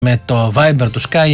με το Viber του Sky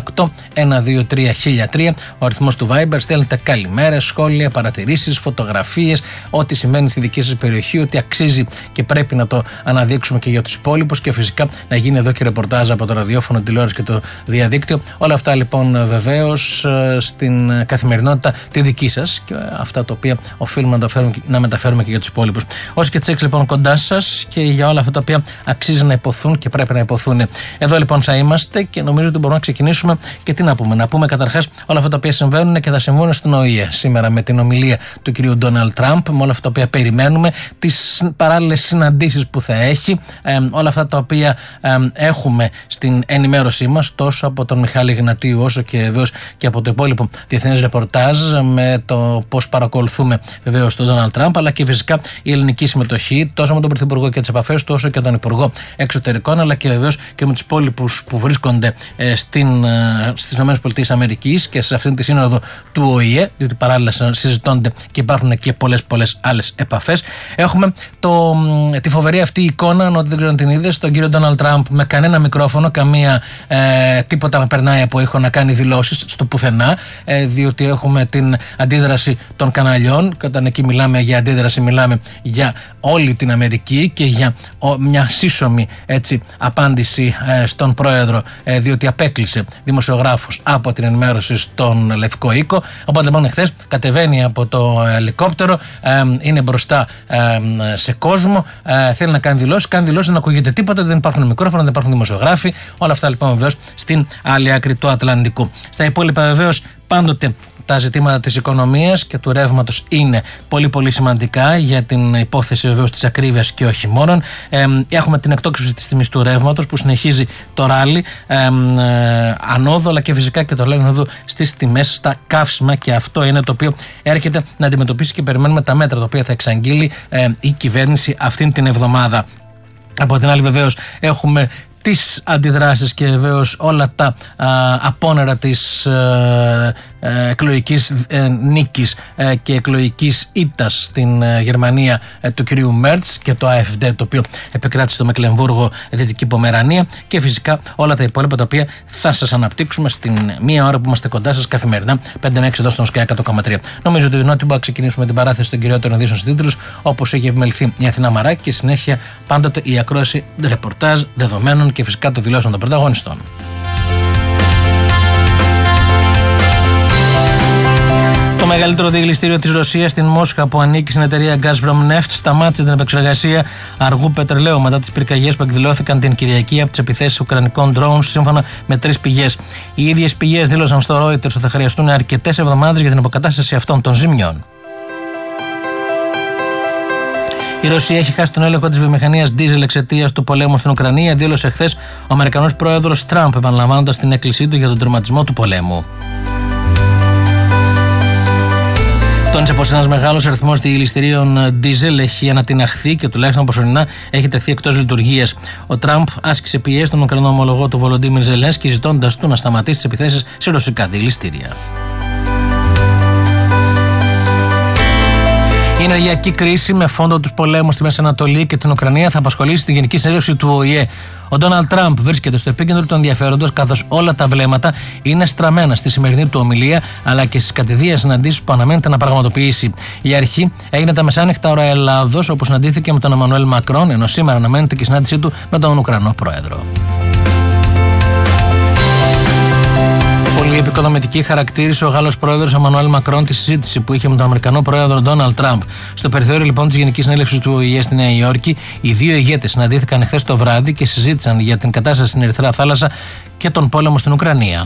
698-123-1003, ο αριθμός του Viber. Στέλνετε καλημέρες, σχόλια, παρατηρήσεις, φωτογραφίες, ό,τι συμβαίνει στη δική σας περιοχή, ότι αξίζει και πρέπει να το αναδείξουμε και για τους υπόλοιπους, και φυσικά να γίνει εδώ και ρεπορτάζ από το ραδιόφωνο, τηλεόραση και το διαδίκτυο. Όλα αυτά λοιπόν βεβαίως στην καθημερινότητα τη δική σας, και αυτά τα οποία οφείλουμε να μεταφέρουμε και για τους υπόλοιπους. Όσοι και τσέξ λοιπόν κοντά σας και για όλα αυτά τα οποία αξίζει να υποθούν και πρέπει να υποθούν. Εδώ λοιπόν θα είμαστε και νομίζω ότι μπορούμε να ξεκινήσουμε. Και τι να πούμε? Να πούμε καταρχάς όλα αυτά τα οποία συμβαίνουν και θα συμβούν στην ΟΗΕ σήμερα, με την ομιλία του κυρίου Ντόναλντ Τραμπ, με όλα αυτά τα οποία περιμένουμε, τις παράλληλες συναντήσεις που θα έχει, όλα αυτά τα οποία έχουμε στην ενημέρωσή μας, τόσο από τον Μιχάλη Γνατίου όσο και βεβαίως και από το υπόλοιπο διεθνές ρεπορτάζ, με το πώς παρακολουθούμε βεβαίως τον Ντόναλντ Τραμπ, αλλά και φυσικά η ελληνική συμμετοχή, τόσο με τον Πρωθυπουργό και τις επαφές του, όσο και τον Υπουργό Εξωτερικών, αλλά και βεβαίως και με τους υπόλοιπους που βρίσκονται στις ΗΠΑ και σε αυτήν τη σύνοδο του ΟΗΕ, διότι παράλληλα συζητώνται και υπάρχουν και πολλές άλλες επαφές. Έχουμε τη φοβερή αυτή εικόνα, ότι δεν ξέρω αν την είδες, τον κύριο Ντόναλντ Τραμπ με κανένα μικρόφωνο, καμία τίποτα να περνάει από ήχο, να κάνει δηλώσεις στο πουθενά, διότι έχουμε την αντίδραση των καναλιών, και όταν εκεί μιλάμε για αντίδραση, μιλάμε για όλη την Αμερική και για μια σύσσωμη απάντηση στον πρόεδρο, διότι απέκλεισε δημοσιογράφους από την ενημέρωση στον Λευκό Οίκο. Οπότε λοιπόν εχθές κατεβαίνει από το ελικόπτερο, είναι μπροστά σε κόσμο, θέλει να κάνει δηλώσεις, δεν ακούγεται τίποτα, δεν υπάρχουν μικρόφωνα, δεν υπάρχουν δημοσιογράφοι. Όλα αυτά λοιπόν βεβαίως στην άλλη άκρη του Ατλαντικού. Στα υπόλοιπα βεβαίως πάντοτε τα ζητήματα της οικονομίας και του ρεύματος είναι πολύ σημαντικά για την υπόθεση βεβαίως της ακρίβειας και όχι μόνον. Έχουμε την εκτόξευση της τιμής του ρεύματος που συνεχίζει το ράλι ανόδου, αλλά και φυσικά και το ράλι ανόδου στις τιμές στα καύσιμα, και αυτό είναι το οποίο έρχεται να αντιμετωπίσει και περιμένουμε τα μέτρα τα οποία θα εξαγγείλει η κυβέρνηση αυτήν την εβδομάδα. Από την άλλη βεβαίως έχουμε τις αντιδράσεις και βεβαίως όλα τα απόνερα της εκλογικής νίκης και εκλογικής ήττας στην Γερμανία του κυρίου Μέρτς και το AfD, το οποίο επικράτησε στο Μεκλεμβούργο, Δυτική Πομερανία, και φυσικά όλα τα υπόλοιπα τα οποία θα σας αναπτύξουμε στην μία ώρα που είμαστε κοντά σας καθημερινά 5 με 6 εδώ στον Sky 100,3. Νομίζω ότι είναι ότιμο να ξεκινήσουμε την παράθεση των κυριότερων ειδήσεων στους τίτλους, όπως έχει επιμεληθεί η Αθηνά Μαράκη, και συνέχεια πάντοτε η ακρόαση ρεπορτάζ δεδομένων και φυσικά το δηλώσεων των πρωταγωνιστών. Το μεγαλύτερο διελιστήριο της Ρωσίας στην Μόσχα, που ανήκει στην εταιρεία Gazprom Neft, σταμάτησε την επεξεργασία αργού πετρελαίου μετά τις πυρκαγιές που εκδηλώθηκαν την Κυριακή από τις επιθέσεις ουκρανικών drones, σύμφωνα με 3 πηγές. Οι ίδιες πηγές δήλωσαν στο Reuters ότι θα χρειαστούν αρκετές εβδομάδες για την αποκατάσταση αυτών των ζημιών. Η Ρωσία έχει χάσει τον έλεγχο της βιομηχανίας ντίζελ εξαιτίας του πολέμου στην Ουκρανία, δήλωσε χθες ο Αμερικανός πρόεδρος Τραμπ, επαναλαμβάνοντας την έκκλησή του για τον τερματισμό του πολέμου. Τόνισε πως ένας μεγάλος αριθμός διελιστηρίων ντίζελ έχει ανατιναχθεί και τουλάχιστον προσωρινά έχει τεθεί εκτός λειτουργίας. Ο Τραμπ άσκησε πιέσεις στον Ουκρανό ομολογό του Βολοντίμιρ Ζελένσκι, ζητώντας του να σταματήσει τις επιθέσεις σε ρωσικά διελιστήρια. Η ενεργειακή κρίση με φόντο τους πολέμους στη Μέση Ανατολή και την Ουκρανία θα απασχολήσει την Γενική Συνέλευση του ΟΗΕ. Ο Ντόναλντ Τραμπ βρίσκεται στο επίκεντρο του ενδιαφέροντος, καθώς όλα τα βλέμματα είναι στραμμένα στη σημερινή του ομιλία, αλλά και στις κατηδίες συναντήσεις που αναμένεται να πραγματοποιήσει. Η αρχή έγινε τα μεσάνυχτα ώρα Ελλάδος, όπου συναντήθηκε με τον Εμμανουέλ Μακρόν, ενώ σήμερα αναμένεται και η συνάντησή του με τον Ουκρανό πρόεδρο. Πολύ επικοδομητική χαρακτήρισε ο Γάλλος πρόεδρος Εμμανουέλ Μακρόν τη συζήτηση που είχε με τον Αμερικανό πρόεδρο Ντόναλντ Τραμπ. Στο περιθώριο λοιπόν της Γενικής Συνέλευσης του ΟΗΕ στη Νέα Υόρκη, οι δύο ηγέτες συναντήθηκαν εχθές το βράδυ και συζήτησαν για την κατάσταση στην Ερυθρά Θάλασσα και τον πόλεμο στην Ουκρανία.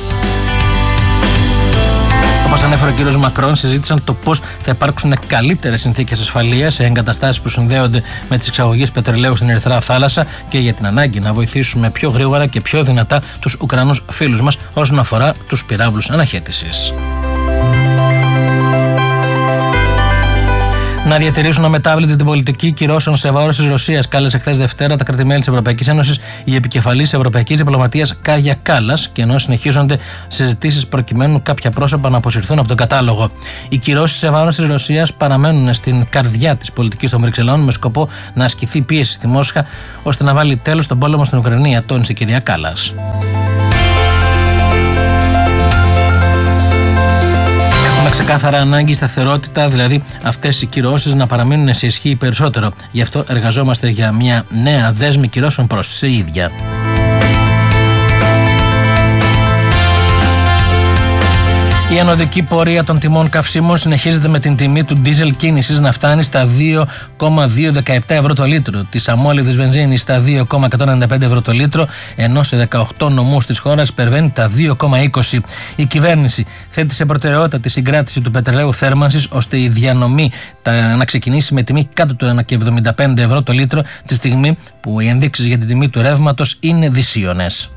Όπως ανέφερε ο κ. Μακρόν, συζήτησαν το πώς θα υπάρξουν καλύτερες συνθήκες ασφαλείας σε εγκαταστάσεις που συνδέονται με τις εξαγωγές πετρελαίου στην Ερυθρά Θάλασσα και για την ανάγκη να βοηθήσουμε πιο γρήγορα και πιο δυνατά τους Ουκρανούς φίλους μας όσον αφορά τους πυράβλους αναχέτησης. Να διατηρήσουν αμετάβλητη την πολιτική κυρώσεων σε βάρος της Ρωσίας, κάλεσε χθες Δευτέρα τα κράτη-μέλη της Ευρωπαϊκής Ένωσης η επικεφαλής Ευρωπαϊκής Διπλωματίας Κάγια Κάλλας, και ενώ συνεχίζονται συζητήσεις προκειμένου κάποια πρόσωπα να αποσυρθούν από τον κατάλογο. Οι κυρώσεις σε βάρος της Ρωσίας παραμένουν στην καρδιά της πολιτικής των Βρυξελών, με σκοπό να ασκηθεί πίεση στη Μόσχα ώστε να βάλει τέλος στον πόλεμο στην Ουκρανία, τόνισε η κυρία Κάλλας. Ξεκάθαρα ανάγκη σταθερότητα, δηλαδή αυτές οι κυρώσεις να παραμείνουν σε ισχύ περισσότερο. Γι' αυτό εργαζόμαστε για μια νέα δέσμη κυρώσεων προς η ίδια. Η ανωδική πορεία των τιμών καυσίμων συνεχίζεται, με την τιμή του ντίζελ κίνησης να φτάνει στα 2,217 ευρώ το λίτρο, της αμόλυβδης βενζίνης στα 2,195 ευρώ το λίτρο, ενώ σε 18 νομούς της χώρας υπερβαίνει τα 2,20. Η κυβέρνηση θέτει σε προτεραιότητα τη συγκράτηση του πετρελαίου θέρμανσης, ώστε η διανομή να ξεκινήσει με τιμή κάτω του 1,75 ευρώ το λίτρο, τη στιγμή που οι ενδείξεις για την τιμή του ρεύματος είναι δυσίωνες.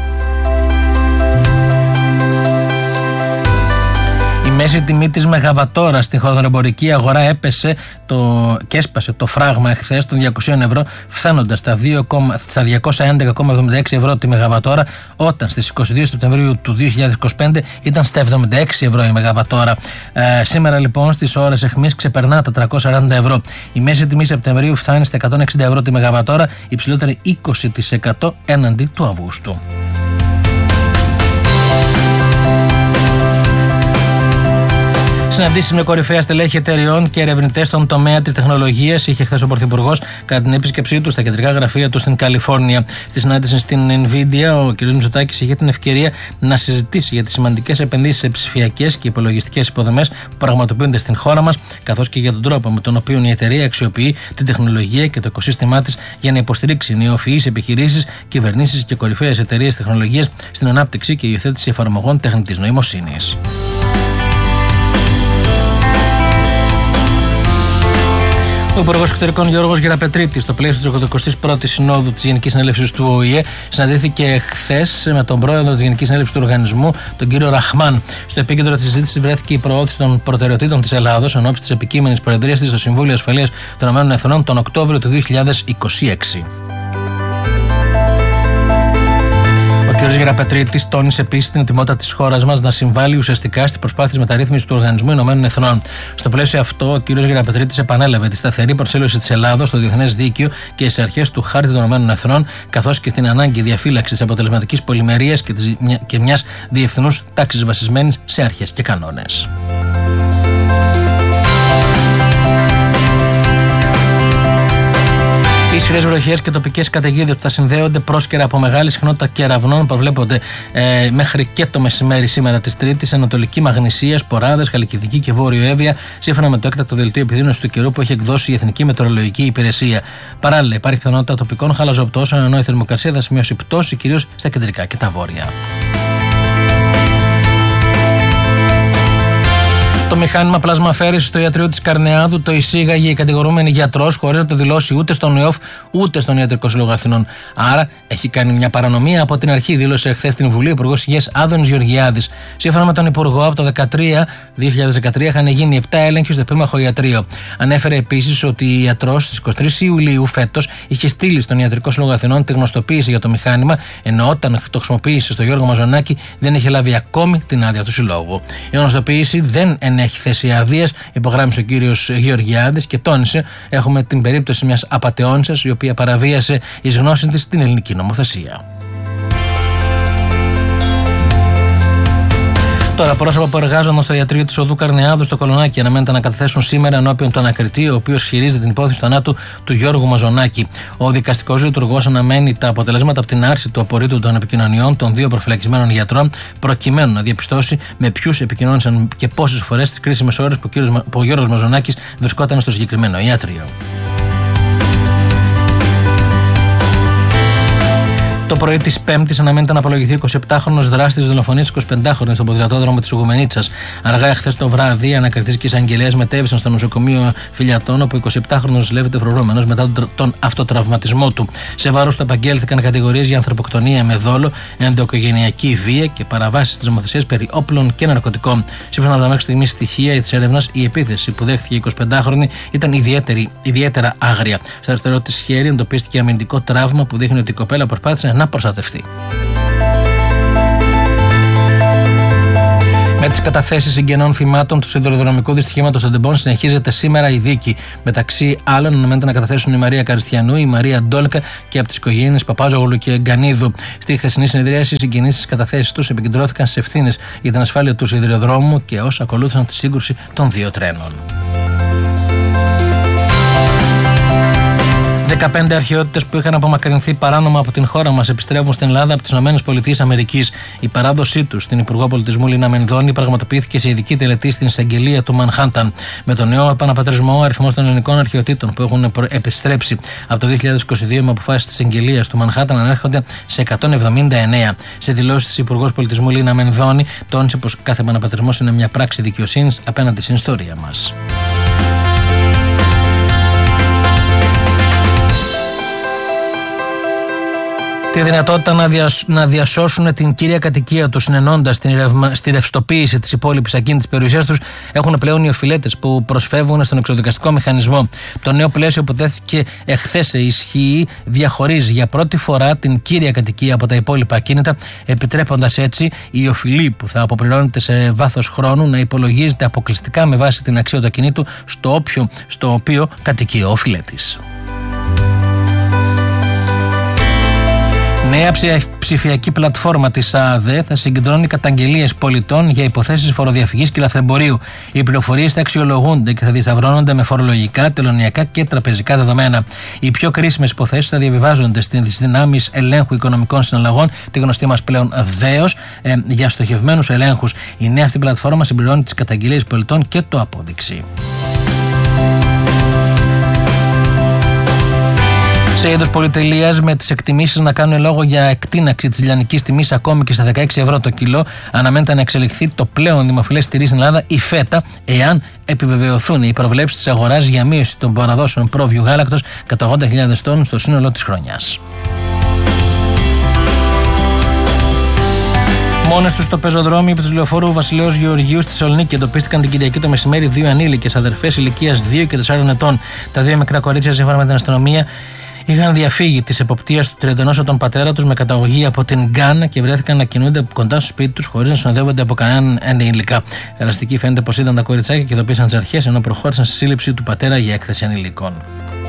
Η μέση τιμή της μεγαβατόρας στην χονδροεμπορική αγορά έπεσε και έσπασε το φράγμα εχθές των 200 ευρώ, φτάνοντας στα 211,76 ευρώ τη μεγαβατόρα, όταν στις 22 Σεπτεμβρίου του 2025 ήταν στα 76 ευρώ η μεγαβατόρα. Σήμερα λοιπόν στις ώρες εχμής ξεπερνά τα 340 ευρώ. Η μέση τιμή Σεπτεμβρίου φτάνει στα 160 ευρώ τη μεγαβατόρα, υψηλότερη 20% έναντι του Αυγούστου. Συναντήσεις με κορυφαία στελέχη εταιριών και ερευνητές στον τομέα της τεχνολογίας είχε χθες ο Πρωθυπουργός κατά την επίσκεψή του στα κεντρικά γραφεία του στην Καλιφόρνια. Στη συνάντηση στην Nvidia, ο κ. Μητσοτάκης είχε την ευκαιρία να συζητήσει για τις σημαντικές επενδύσεις σε ψηφιακές και υπολογιστικές υποδομές που πραγματοποιούνται στην χώρα μας, καθώς και για τον τρόπο με τον οποίο η εταιρεία αξιοποιεί την τεχνολογία και το οικοσύστημά της για να υποστηρίξει νεοφυείς επιχειρήσεις, κυβερνήσεις και κορυφαίες εταιρείες τεχνολογίας στην ανάπτυξη και υιοθέτηση εφαρμογών τεχνητής νοημοσύνης. Ο Υπουργός Εξωτερικών Γιώργος Γεραπετρίτης, στο πλαίσιο της 81ης Συνόδου της Γενικής Συνέλευσης του ΟΗΕ, συναντήθηκε χθες με τον πρόεδρο της Γενικής Συνέλευσης του Οργανισμού, τον κύριο Ραχμάν. Στο επίκεντρο της συζήτησης βρέθηκε η προώθηση των προτεραιοτήτων της Ελλάδος εν ώψη της επικείμενης προεδρίας της στο Συμβούλιο Ασφαλείας των ΗΠΑ τον Οκτώβριο του 2026. Ο κ. Γεραπετρίτης τόνισε επίσης την ετοιμότητα της χώρας μας να συμβάλλει ουσιαστικά στις προσπάθειες μεταρρύθμισης του Οργανισμού Ηνωμένων Εθνών. Στο πλαίσιο αυτό, ο κ. Γεραπετρίτης επανέλαβε τη σταθερή προσήλωση της Ελλάδος στο διεθνές δίκαιο και στις αρχές του Χάρτη των Ηνωμένων Εθνών, καθώς και στην ανάγκη διαφύλαξης της αποτελεσματικής πολυμερίας και μιας διεθνούς τάξης βασισμένης σε αρχές και κανόνες. Ισχυρές βροχές και τοπικές καταιγίδες που θα συνδέονται πρόσκαιρα από μεγάλη συχνότητα κεραυνών προβλέπονται μέχρι και το μεσημέρι σήμερα της Τρίτης, Ανατολική Μαγνησία, Σποράδες, Χαλκιδική και Βόρειο Εύβοια, σύμφωνα με το έκτακτο δελτίο επιδείνωσης του καιρού που έχει εκδώσει η Εθνική Μετεωρολογική Υπηρεσία. Παράλληλα, υπάρχει πιθανότητα τοπικών χαλαζοπτώσεων, ενώ η θερμοκρασία θα σημειώσει πτώση κυρίως στα κεντρικά και τα βόρεια. Το μηχάνημα πλασμαφέρησης στο ιατρείο της Καρνεάδου το εισήγαγε η κατηγορούμενη γιατρός, χωρίς να το δηλώσει ούτε στον ΕΟΦ ούτε στον Ιατρικό Σύλλογο Αθηνών. Άρα έχει κάνει μια παρανομία από την αρχή, δήλωσε χθες στην Βουλή ο Υπουργός Υγείας Άδωνης Γεωργιάδης. Σύμφωνα με τον Υπουργό, από το 2013 είχαν γίνει 7 έλεγχοι στο επίμαχο ιατρείο. Ανέφερε επίσης ότι η ιατρός στις 23 Ιουλίου φέτος είχε στείλει στον Ιατρικό Σύλλογο Αθηνών τη γνωστοποίηση για το μηχάνημα, ενώ όταν το χρησιμοποίησε στο Γιώργο Μαζονάκη δεν είχε λάβει ακόμη την άδεια του Συλλόγου. Η γνωστοποίηση δεν έχει θέση αδείας, υπογράμμισε ο κύριος Γεωργιάδης και τόνισε: έχουμε την περίπτωση μιας απατεώνισσας η οποία παραβίασε εις γνώση της την ελληνική νομοθεσία. Τώρα, πρόσωπα που εργάζονταν στο ιατρείο της οδού Καρνεάδου στο Κολονάκι αναμένεται να καταθέσουν σήμερα ενώπιον του ανακριτή, ο οποίος χειρίζεται την υπόθεση του θανάτου του Γιώργου Μαζονάκη. Ο δικαστικός λειτουργός αναμένει τα αποτελέσματα από την άρση του απορρίτου των επικοινωνιών των δύο προφυλακισμένων γιατρών, προκειμένου να διαπιστώσει με ποιους επικοινώνησαν και πόσες φορές στις κρίσιμες ώρες που ο Γιώργος Μαζονάκης βρισκόταν στο συγκεκριμένο ιατρείο. Το πρωί της Πέμπτης αναμένεται να απολογηθεί 27χρονος δράστης δολοφονίας 25χρονης στο ποδηλατόδρομο της Ουγουμενίτσας. Αργά εχθές το βράδυ, οι ανακριτές και εισαγγελέες μετέβησαν στο νοσοκομείο Φιλιατών, όπου 27χρονος νοσηλεύεται φρουρούμενος μετά τον αυτοτραυματισμό του. Σε βάρος του απαγγέλθηκαν κατηγορίες για ανθρωποκτονία με δόλο, ενδοοικογενειακή βία και παραβάσεις της νομοθεσίας περί όπλων και ναρκωτικών. Σύμφωνα με τα μέχρι στιγμής στοιχεία της έρευνας, η επίθεση που δέχθηκε η 25χρονη ήταν ιδιαίτερα άγρια. Στο αριστερό της χέρι εντοπίστηκε αμυντικό τραύμα που δείχνει ότι η κοπέλα προσπάθησε να προστατευτεί. Με τις καταθέσεις συγγενών θυμάτων του σιδηροδρομικού δυστυχήματος των Τεμπών συνεχίζεται σήμερα η δίκη. Μεταξύ άλλων, αναμένεται να καταθέσουν η Μαρία Καριστιανού, η Μαρία Ντόλκα και από τις οικογένειες Παπάζογλου και Γκανίδου. Στη χθεσινή συνεδρίαση, οι συγγενείς στις καταθέσεις τους επικεντρώθηκαν σε ευθύνες για την ασφάλεια του σιδηροδρόμου και όσα ακολούθησαν τη σύγκρουση των δύο τρένων. 15 αρχαιότητες που είχαν απομακρυνθεί παράνομα από την χώρα μας επιστρέφουν στην Ελλάδα από τις ΗΠΑ. Η παράδοσή τους στην Υπουργό Πολιτισμού Λίνα Μενδώνη πραγματοποιήθηκε σε ειδική τελετή στην εισαγγελία του Μανχάταν. Με τον νέο επαναπατρισμό, ο αριθμός των ελληνικών αρχαιοτήτων που έχουν επιστρέψει από το 2022 με αποφάσεις της εισαγγελίας του Μανχάταν ανέρχονται σε 179. Σε δηλώσεις της Υπουργός Πολιτισμού Λίνα Μενδώνη, τόνισε πως κάθε επαναπατρισμός είναι μια πράξη δικαιοσύνης απέναντι στην ιστορία μας. Τη δυνατότητα να διασώσουν την κύρια κατοικία τους, συνενώντας στη ρευστοποίηση της υπόλοιπης ακίνητης περιουσίας τους, έχουν πλέον οι οφειλέτες που προσφεύγουν στον εξοδικαστικό μηχανισμό. Το νέο πλαίσιο που τέθηκε εχθές σε ισχύ διαχωρίζει για πρώτη φορά την κύρια κατοικία από τα υπόλοιπα ακίνητα, επιτρέποντας έτσι η οφειλή που θα αποπληρώνεται σε βάθος χρόνου να υπολογίζεται αποκλειστικά με βάση την αξία του ακινήτου στο οποίο κατοικεί ο οφειλέτης. Νέα ψηφιακή πλατφόρμα της ΑΑΔΕ θα συγκεντρώνει καταγγελίες πολιτών για υποθέσεις φοροδιαφυγής και λαθρεμπορίου. Οι πληροφορίες θα αξιολογούνται και θα διασταυρώνονται με φορολογικά, τελωνειακά και τραπεζικά δεδομένα. Οι πιο κρίσιμες υποθέσεις θα διαβιβάζονται στις δυνάμεις ελέγχου οικονομικών συναλλαγών, τη γνωστή μας πλέον ΔΕΟΣ, για στοχευμένους ελέγχους. Η νέα αυτή πλατφόρμα συμπληρώνει τις καταγγελίες πολιτών και το απόδειξη. Σε είδος πολυτελείας, με τις εκτιμήσεις να κάνουν λόγο για εκτείναξη της λιανικής τιμής ακόμη και στα 16 ευρώ το κιλό, αναμένεται να εξελιχθεί το πλέον δημοφιλές τυρί στην Ελλάδα, η φέτα, εάν επιβεβαιωθούν οι προβλέψεις της αγοράς για μείωση των παραδόσεων πρόβιου γάλακτος κατά 80.000 τόνους στο σύνολο της χρονιάς. Μόνες τους στο πεζοδρόμιο επί του λεωφόρου Βασιλέως Γεωργίου στη Θεσσαλονίκη εντοπίστηκαν την Κυριακή το μεσημέρι δύο ανήλικες αδερφές ηλικίας 2 και 4 ετών. Τα δύο μικρά κορίτσια, σύμφωνα με την αστυνομία, είχαν διαφύγει της εποπτείας του 31 ετών πατέρα τους με καταγωγή από την Γκάνα και βρέθηκαν να κινούνται κοντά στο σπίτι τους χωρίς να συνοδεύονται από κανέναν ενήλικα. Εραστική φαίνεται πως ήταν τα κοριτσάκια και ειδοποίησαν τις αρχές, ενώ προχώρησαν στη σύλληψη του πατέρα για έκθεση ανηλικών.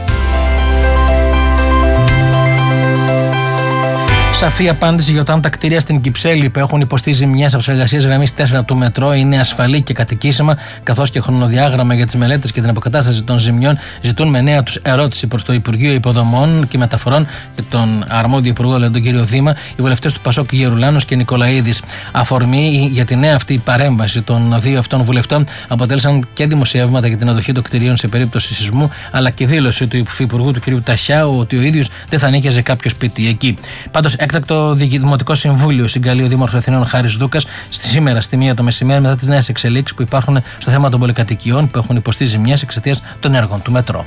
Σαφή απάντηση για όταν τα κτίρια στην Κυψέλη που έχουν υποστεί ζημιές από τις εργασίες γραμμής 4 του μετρό είναι ασφαλή και κατοικήσιμα, καθώς και χρονοδιάγραμμα για τις μελέτες και την αποκατάσταση των ζημιών, ζητούν με νέα τους ερώτηση προς το Υπουργείο Υποδομών και Μεταφορών και τον αρμόδιο υπουργό, δηλαδή τον κύριο Δήμα, οι βουλευτές του Πασόκ Γερουλάνος και Νικολαίδης. Αφορμή για τη νέα αυτή παρέμβαση των δύο αυτών βουλευτών αποτέλεσαν και δημοσιεύματα για την αδοχή των κτηρίων σε περίπτωση σεισμού, αλλά και δήλωση του Υφυπουργού του κ. Ταχιάου ότι ο ίδιος δεν θα νοίκιαζε κάποιο σπίτι εκεί. Πάντως, έκτακτο Δημοτικό Συμβούλιο συγκαλεί ο Δήμαρχος Αθηνών Χάρης Δούκας σήμερα στη 1 το μεσημέρι μετά τις νέες εξελίξεις που υπάρχουν στο θέμα των πολυκατοικιών που έχουν υποστεί ζημιές εξαιτίας των έργων του μετρό.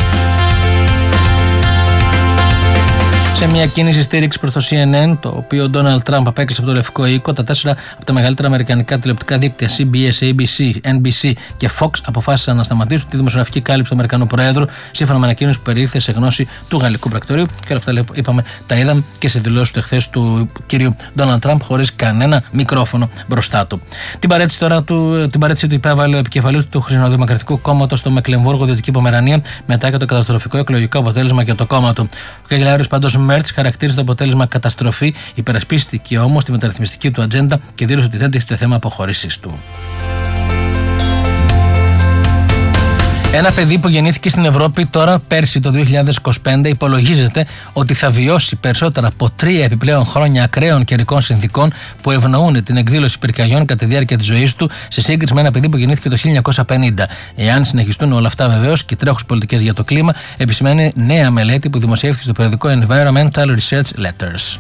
Σε μια κίνηση στήριξη προς το CNN, το οποίο ο Ντόναλντ Τραμπ απέκλεισε από το Λευκό Οίκο, τα 4 από τα μεγαλύτερα αμερικανικά τηλεοπτικά δίκτυα CBS, ABC, NBC και Fox αποφάσισαν να σταματήσουν τη δημοσιογραφική κάλυψη του Αμερικανού Προέδρου, σύμφωνα με ανακοίνωση που περιήλθε σε γνώση του Γαλλικού Πρακτορείου. Και όλα αυτά, είπαμε, τα είδαμε και σε δηλώσεις του εχθές του κυρίου Ντόναλντ Τραμπ, χωρίς κανένα μικρόφωνο μπροστά του. Την παρέτηση του υπέβαλε ο επικεφαλής του Χριστιανοδημοκρατικού Κόμματος στο Μεκλεμβούργο, Δυτική Πομερανία, μετά και το καταστροφικό εκλογικό αποτέλεσμα για το κόμμα του. Ο καγκελάριος πάντως Μέρτς χαρακτήρισε το αποτέλεσμα καταστροφή, υπερασπίστηκε όμως τη μεταρρυθμιστική του ατζέντα και δήλωσε ότι δεν δείχνει το θέμα αποχώρησής του. Ένα παιδί που γεννήθηκε στην Ευρώπη τώρα πέρσι το 2025 υπολογίζεται ότι θα βιώσει περισσότερα από 3 επιπλέον χρόνια ακραίων καιρικών συνθηκών που ευνοούν την εκδήλωση πυρκαγιών κατά τη διάρκεια της ζωής του σε σύγκριση με ένα παιδί που γεννήθηκε το 1950. Εάν συνεχιστούν όλα αυτά, βεβαίως, και οι τρέχουσες πολιτικές για το κλίμα, επισημαίνει νέα μελέτη που δημοσιεύθηκε στο περιοδικό Environmental Research Letters.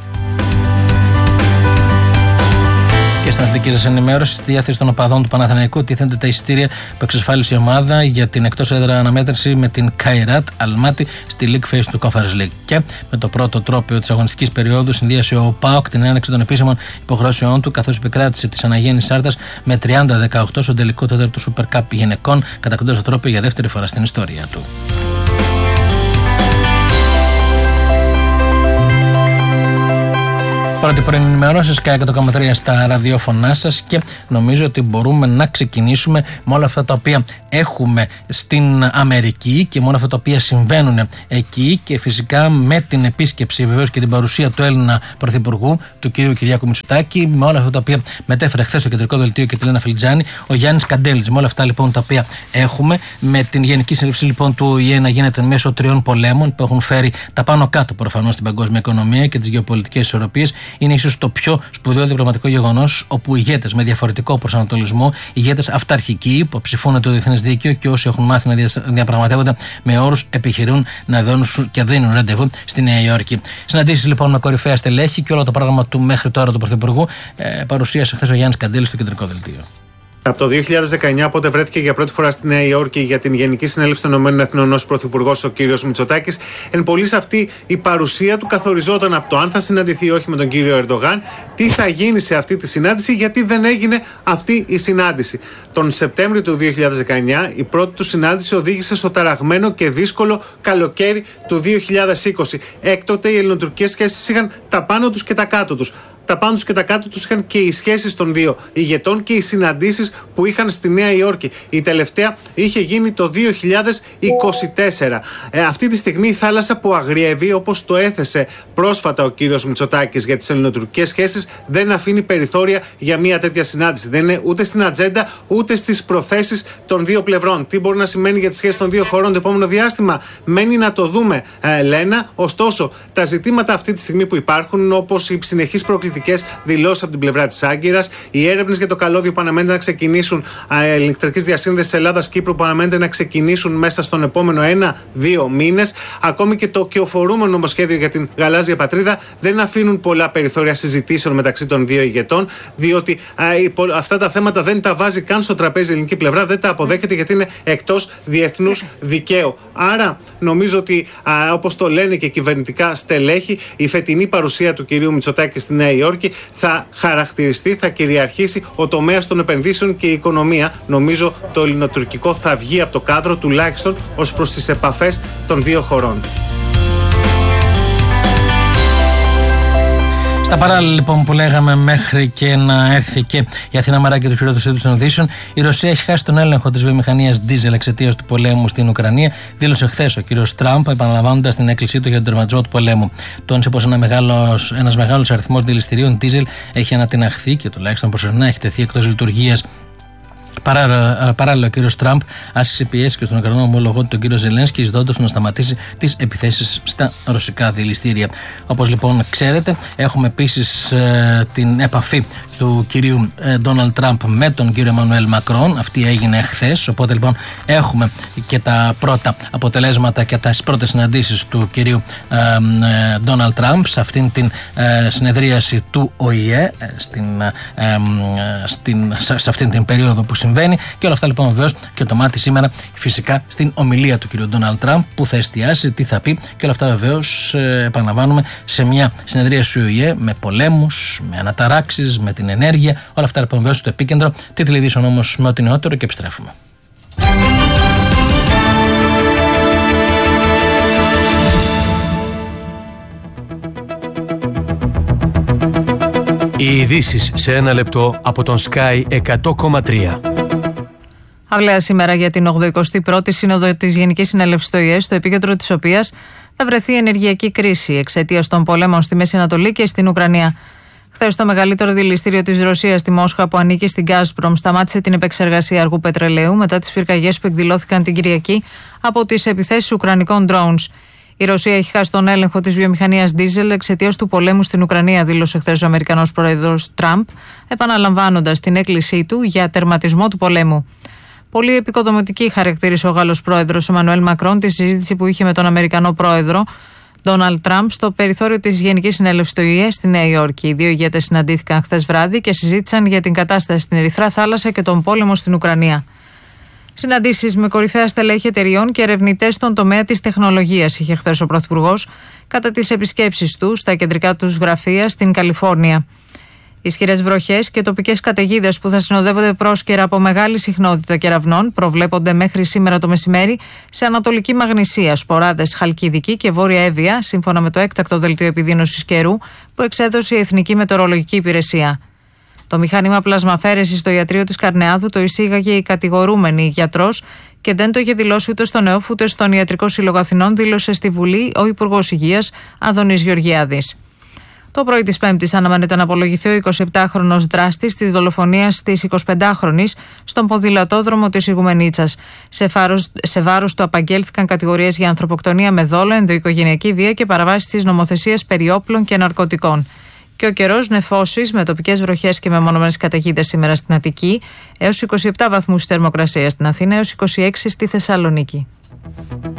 Και στην αθλητική σας ενημέρωση, στη διάθεση των οπαδών του Παναθηναϊκού τίθενται τα εισιτήρια που εξασφάλισε η ομάδα για την εκτός έδρα αναμέτρηση με την Καϊράτ Αλμάτι στη League Phase του Conference League. Και με το πρώτο τρόπαιο της αγωνιστικής περίοδου συνδύασε ο ΠΑΟΚ την έναρξη των επίσημων υποχρεώσεών του, καθώς επικράτησε της Αναγέννης Σάρτας με 30-18 στον τελικό τέταρτο Super Cup γυναικών, κατακτώντας το τρόπαιο για δεύτερη φορά στην ιστορία του. Πρώτη πρωινή ενημέρωση Sky 100,3 στα ραδιόφωνά σας και νομίζω ότι μπορούμε να ξεκινήσουμε με όλα αυτά τα οποία έχουμε στην Αμερική και με όλα αυτά τα οποία συμβαίνουν εκεί και φυσικά με την επίσκεψη βεβαίως και την παρουσία του Έλληνα Πρωθυπουργού, του κ. Κυριάκου Μητσοτάκη, με όλα αυτά τα οποία μετέφερε χθες στο κεντρικό δελτίο και τη Λένα Φιλτζάνη ο Γιάννης Καντέλης. Με όλα αυτά λοιπόν τα οποία έχουμε, με την Γενική Συνέλευση λοιπόν του ΟΗΕ να γίνεται μέσω 3 πολέμων που έχουν φέρει τα πάνω κάτω προφανώς στην παγκόσμια οικονομία και τις γεωπολιτικές ισορροπίες. Είναι ίσως το πιο σπουδαίο διπλωματικό γεγονός όπου ηγέτες με διαφορετικό προσανατολισμό, ηγέτες αυταρχικοί που ψηφούν το διεθνές δίκαιο και όσοι έχουν μάθει να διαπραγματεύονται με όρους επιχειρούν να δίνουν και δίνουν ραντεβού στη Νέα Υόρκη. Συναντήσεις λοιπόν με κορυφαία στελέχη και όλο το πρόγραμμα του μέχρι τώρα του Πρωθυπουργού παρουσίασε χθες ο Γιάννης Καντέλης στο κεντρικό δελτίο. Από το 2019, πότε βρέθηκε για πρώτη φορά στη Νέα Υόρκη για την Γενική Συνέλευση των ΗΠΑ ως Πρωθυπουργός ο κύριος Μητσοτάκης, εν πολλής αυτή η παρουσία του καθοριζόταν από το αν θα συναντηθεί ή όχι με τον κύριο Ερντογάν, τι θα γίνει σε αυτή τη συνάντηση, γιατί δεν έγινε αυτή η συνάντηση. Τον Σεπτέμβριο του 2019, η πρώτη του συνάντηση οδήγησε στο ταραγμένο και δύσκολο καλοκαίρι του 2020. Έκτοτε οι ελληνοτουρκικές σχέσεις είχαν τα πάνω τους και τα κάτω τους. Τα πάνω τους και τα κάτω τους είχαν και οι σχέσεις των δύο ηγετών και οι συναντήσεις που είχαν στη Νέα Υόρκη. Η τελευταία είχε γίνει το 2024. Αυτή τη στιγμή η θάλασσα που αγριεύει, όπως το έθεσε πρόσφατα ο κύριος Μητσοτάκης για τις ελληνοτουρκικές σχέσεις, δεν αφήνει περιθώρια για μια τέτοια συνάντηση. Δεν είναι ούτε στην ατζέντα ούτε στις προθέσεις των δύο πλευρών. Τι μπορεί να σημαίνει για τις σχέσεις των δύο χωρών το επόμενο διάστημα, μένει να το δούμε, Λένα. Ωστόσο, τα ζητήματα αυτή τη στιγμή που υπάρχουν, όπως οι συνεχείς προκλητικές δηλώσεις από την πλευρά της Άγκυρας, οι έρευνες για το καλώδιο που αναμένεται να ξεκινήσουν, ηλεκτρικής διασύνδεσης Ελλάδας-Κύπρου που αναμένεται να ξεκινήσουν μέσα στον επόμενο 1-2 μήνες, ακόμη και το κεοφορούμενο νομοσχέδιο για την γαλάζια πατρίδα, δεν αφήνουν πολλά περιθώρια συζητήσεων μεταξύ των δύο ηγετών, διότι αυτά τα θέματα δεν τα βάζει καν στο τραπέζι η ελληνική πλευρά, δεν τα αποδέχεται γιατί είναι εκτός διεθνούς δικαίου. Άρα, νομίζω ότι όπως το λένε και κυβερνητικά στελέχη, η φετινή παρουσία του κυρίου Μητσοτάκη στη Νέα Υόρκη θα χαρακτηριστεί, θα κυριαρχήσει ο τομέας των επενδύσεων και η οικονομία. Νομίζω το ελληνοτουρκικό θα βγει από το κάδρο, τουλάχιστον ως προς τις επαφές των δύο χωρών. Στα παράλληλα λοιπόν που λέγαμε μέχρι και να έρθει και η Αθηνά Μαράκη του χειρότερου των ειδήσεων, η Ρωσία έχει χάσει τον έλεγχο της βιομηχανίας ντίζελ εξαιτίας του πολέμου στην Ουκρανία, δήλωσε χθες ο κύριος Τραμπ, επαναλαμβάνοντας την έκκλησή του για τον τερματισμό του πολέμου. Τόνισε πως ένας μεγάλος αριθμός δηληστηρίων ντίζελ έχει ανατιναχθεί και τουλάχιστον προσωρινά έχει τεθεί εκτός λειτουργίας. Παράλληλα, ο κύριος Τραμπ άσκησε πιέσει και στον Ουκρανό ομολογό του τον κύριο Ζελένσκι, ζητώντας να σταματήσει τις επιθέσεις στα ρωσικά δηληστήρια. Όπως λοιπόν ξέρετε, έχουμε επίσης την επαφή του κυρίου Ντόναλντ Τραμπ με τον κύριο Εμμανουέλ Μακρόν. Αυτή έγινε χθες. Οπότε λοιπόν έχουμε και τα πρώτα αποτελέσματα και τις πρώτες συναντήσεις του κυρίου Ντόναλντ Τραμπ σε αυτήν την συνεδρίαση του ΟΗΕ, σε αυτήν την περίοδο που συμβαίνει. Και όλα αυτά λοιπόν βεβαίως και το μάτι σήμερα φυσικά στην ομιλία του κυρίου Ντόναλντ Τραμπ που θα εστιάσει, τι θα πει και όλα αυτά βεβαίως επαναλαμβάνουμε σε μια συνεδρίαση του ΟΗΕ με πολέμους, με αναταράξεις, με την ενέργεια, όλα αυτά λοιπόν βέβαια στο επίκεντρο. Τίτλοι ειδήσεων όμως με ό,τι νεότερο και επιστρέφουμε. Οι ειδήσεις σε ένα λεπτό από τον Sky 100,3. Αυλαία σήμερα για την 81η Σύνοδο της Γενικής Συνέλευσης του ΟΗΕ, στο επίκεντρο της οποίας θα βρεθεί η ενεργειακή κρίση εξαιτίας των πολέμων στη Μέση Ανατολή και στην Ουκρανία. Χθες το μεγαλύτερο δηληστήριο της Ρωσίας στη Μόσχα, που ανήκει στην Gazprom, σταμάτησε την επεξεργασία αργού πετρελαίου μετά τις πυρκαγιές που εκδηλώθηκαν την Κυριακή από τις επιθέσεις ουκρανικών drones. Η Ρωσία έχει χάσει τον έλεγχο της βιομηχανίας ντίζελ εξαιτίας του πολέμου στην Ουκρανία, δήλωσε χθες ο Αμερικανός πρόεδρος Τραμπ, επαναλαμβάνοντας την έκκλησή του για τερματισμό του πολέμου. Πολύ επικοδομητική χαρακτήρισε ο Γάλλος πρόεδρος Εμμανουέλ Μακρόν τη συζήτηση που είχε με τον Αμερικανό πρόεδρο Ντόναλντ Τραμπ στο περιθώριο της Γενικής Συνέλευσης του ΙΕ στη Νέα Υόρκη. Οι δύο ηγέτες συναντήθηκαν χθες βράδυ και συζήτησαν για την κατάσταση στην Ερυθρά Θάλασσα και τον πόλεμο στην Ουκρανία. Συναντήσεις με κορυφαία στελέχη εταιριών και ερευνητές στον τομέα της τεχνολογίας είχε χθες ο Πρωθυπουργός κατά τις επισκέψεις του στα κεντρικά τους γραφεία στην Καλιφόρνια. Ισχυρές βροχές και τοπικές καταιγίδες που θα συνοδεύονται πρόσκαιρα από μεγάλη συχνότητα κεραυνών προβλέπονται μέχρι σήμερα το μεσημέρι σε Ανατολική Μαγνησία, Σποράδες, Χαλκιδική και Βόρεια Εύβοια, σύμφωνα με το έκτακτο δελτίο επιδείνωσης καιρού που εξέδωσε η Εθνική Μετεωρολογική Υπηρεσία. Το μηχάνημα πλασμαφέρεσης στο ιατρείο της Καρνεάδου το εισήγαγε η κατηγορούμενη γιατρός και δεν το είχε δηλώσει ούτε στον ΕΟΦ ούτε στον Ιατρικό Σύλλογο Αθηνών, δήλωσε στη Βουλή ο Υπουργός Υγείας Άδωνης Γεωργιάδης. Το πρωί της Πέμπτης αναμένεται να απολογηθεί ο 27χρονος δράστης της δολοφονίας της 25χρονης στον ποδηλατόδρομο της Ιγουμενίτσας. Σε βάρος του απαγγέλθηκαν κατηγορίες για ανθρωποκτονία με δόλο, ενδοοικογενειακή βία και παραβάσεις της νομοθεσίας περί όπλων και ναρκωτικών. Και ο καιρός νεφώσεις με τοπικές βροχές και μεμονωμένες καταιγίδες σήμερα στην Αττική, έως 27 βαθμούς θερμοκρασία στην Αθήνα, έως 26 στη Θεσσαλονίκη.